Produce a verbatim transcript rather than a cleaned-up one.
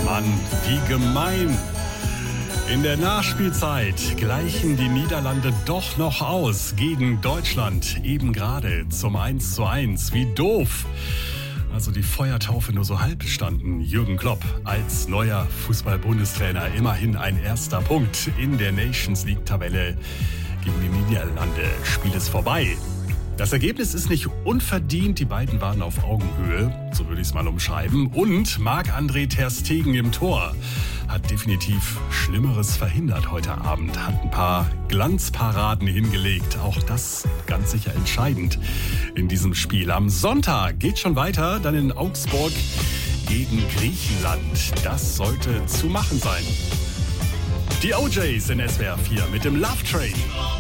Mann, wie gemein. In der Nachspielzeit gleichen die Niederlande doch noch aus gegen Deutschland. Eben gerade zum eins zu eins. Wie doof. Also die Feuertaufe nur so halb bestanden. Jürgen Klopp als neuer Fußball-Bundestrainer. Immerhin ein erster Punkt in der Nations-League-Tabelle gegen die Niederlande. Spiel ist vorbei. Das Ergebnis ist nicht unverdient. Die beiden waren auf Augenhöhe, so würde ich es mal umschreiben. Und Marc-André ter Stegen im Tor hat definitiv Schlimmeres verhindert heute Abend. Hat ein paar Glanzparaden hingelegt. Auch das ganz sicher entscheidend in diesem Spiel. Am Sonntag geht schon weiter, dann in Augsburg gegen Griechenland. Das sollte zu machen sein. Die O Js in S W R vier mit dem Love Train.